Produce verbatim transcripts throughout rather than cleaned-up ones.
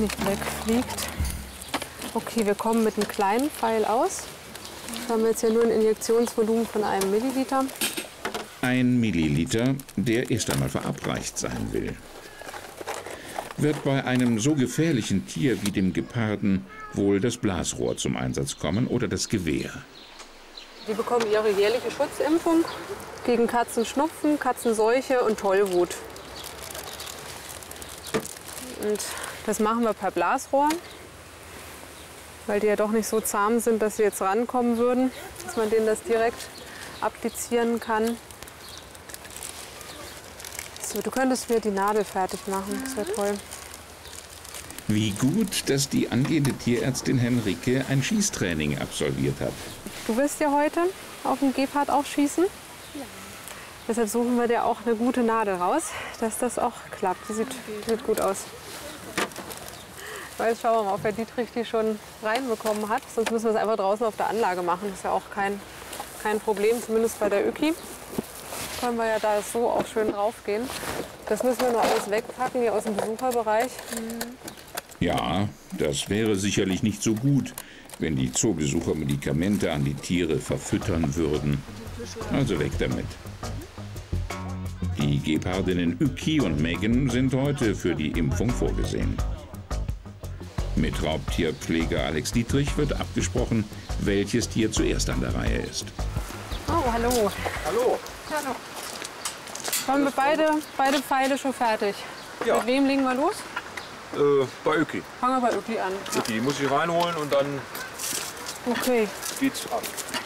nicht wegfliegt. Okay, wir kommen mit einem kleinen Pfeil aus. Wir haben jetzt hier nur ein Injektionsvolumen von einem Milliliter. Ein Milliliter, der erst einmal verabreicht sein will. Wird bei einem so gefährlichen Tier wie dem Geparden wohl das Blasrohr zum Einsatz kommen oder das Gewehr? Die bekommen ihre jährliche Schutzimpfung gegen Katzenschnupfen, Katzenseuche und Tollwut. Und das machen wir per Blasrohr, weil die ja doch nicht so zahm sind, dass sie jetzt rankommen würden, dass man denen das direkt applizieren kann. So, du könntest mir die Nadel fertig machen, das wäre toll. Wie gut, dass die angehende Tierärztin Henrike ein Schießtraining absolviert hat. Du wirst ja heute auf dem Gepard auch schießen. Ja. Deshalb suchen wir dir auch eine gute Nadel raus, dass das auch klappt. Die sieht, sieht gut aus. Jetzt schauen wir mal, ob der Dietrich die schon reinbekommen hat. Sonst müssen wir es einfach draußen auf der Anlage machen. Das ist ja auch kein, kein Problem, zumindest bei der Öki. Können wir ja da so auch schön drauf gehen. Das müssen wir nur alles wegpacken hier aus dem Besucherbereich. Ja, das wäre sicherlich nicht so gut, wenn die Zoobesucher Medikamente an die Tiere verfüttern würden. Also weg damit. Die Gepardinnen Uki und Megan sind heute für die Impfung vorgesehen. Mit Raubtierpfleger Alex Dietrich wird abgesprochen, welches Tier zuerst an der Reihe ist. Oh, hallo. Hallo. Hallo. Haben wir beide, beide Pfeile schon fertig? Ja. Mit wem legen wir los? Äh, bei Öki. Fangen wir bei Öki an. Öki, die muss ich reinholen und dann Okay. geht's ab.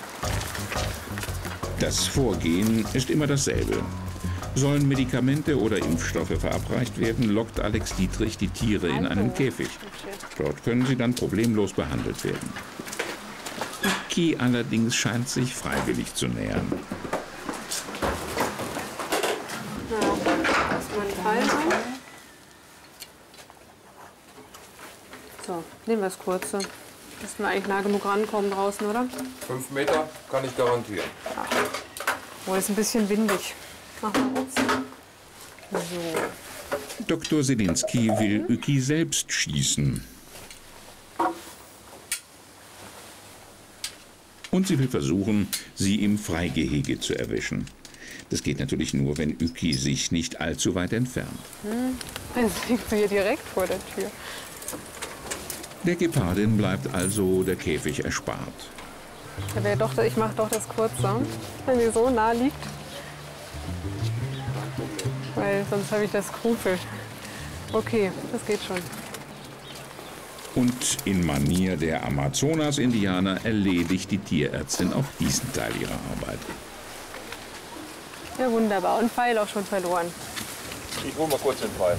Das Vorgehen ist immer dasselbe. Sollen Medikamente oder Impfstoffe verabreicht werden, lockt Alex Dietrich die Tiere in einen Käfig. Dort können sie dann problemlos behandelt werden. Uki allerdings scheint sich freiwillig zu nähern. So, nehmen wir das kurze. Müssen wir eigentlich nah genug rankommen draußen, oder? Fünf Meter kann ich garantieren. Oh, ist ein bisschen windig. Machen wir uns. So. Doktor Selinski will Uki selbst schießen. Und sie will versuchen, sie im Freigehege zu erwischen. Das geht natürlich nur, wenn Uki sich nicht allzu weit entfernt. Hm. Jetzt liegt sie hier direkt vor der Tür. Der Gepardin bleibt also der Käfig erspart. Aber ja doch, ich mache doch das kurze, wenn sie so nah liegt. Weil sonst habe ich das Skrupel. Okay, das geht schon. Und in Manier der Amazonas-Indianer erledigt die Tierärztin auch diesen Teil ihrer Arbeit. Ja, wunderbar. Und Pfeil auch schon verloren. Ich hole mal kurz den Pfeil.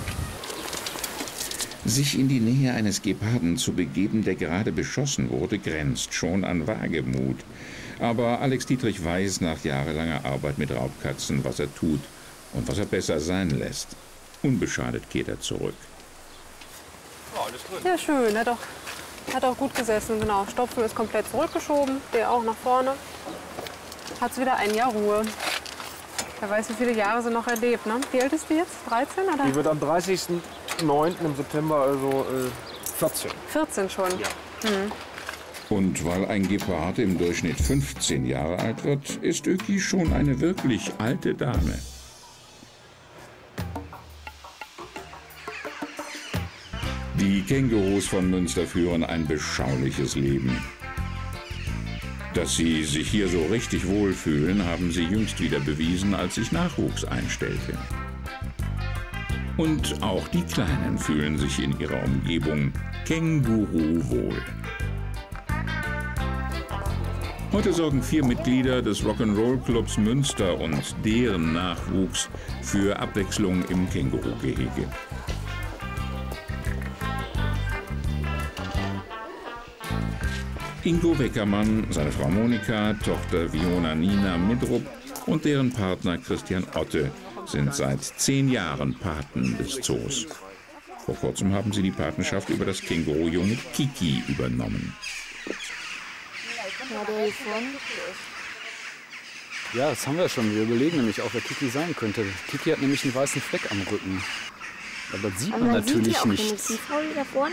Sich in die Nähe eines Geparden zu begeben, der gerade beschossen wurde, grenzt schon an Wagemut. Aber Alex Dietrich weiß nach jahrelanger Arbeit mit Raubkatzen, was er tut und was er besser sein lässt. Unbeschadet kehrt er zurück. Ja, alles drin. Ja, schön. Hat auch, hat auch gut gesessen. Genau. Stopfen ist komplett zurückgeschoben. Der auch nach vorne. Hat wieder ein Jahr Ruhe. Wer weiß, wie viele Jahre sie noch erlebt. Ne? Wie alt ist die jetzt? dreizehn? Oder? Die wird am dreißigsten neunten im September, also äh, vierzehn. vierzehn schon. Ja. Mhm. Und weil ein Gepard im Durchschnitt fünfzehn Jahre alt wird, ist Uki schon eine wirklich alte Dame. Die Kängurus von Münster führen ein beschauliches Leben. Dass sie sich hier so richtig wohlfühlen, haben sie jüngst wieder bewiesen, als sich Nachwuchs einstellte. Und auch die Kleinen fühlen sich in ihrer Umgebung Känguru wohl. Heute sorgen vier Mitglieder des Rock'n'Roll-Clubs Münster und deren Nachwuchs für Abwechslung im Kängurugehege. Ingo Weckermann, seine Frau Monika, Tochter Viona Nina Midrup und deren Partner Christian Otte sind seit zehn Jahren Paten des Zoos. Vor kurzem haben sie die Patenschaft über das Kängurujunge Kiki übernommen. Ja, das haben wir schon. Wir überlegen nämlich auch, wer Kiki sein könnte. Kiki hat nämlich einen weißen Fleck am Rücken. Aber das sieht man natürlich nicht.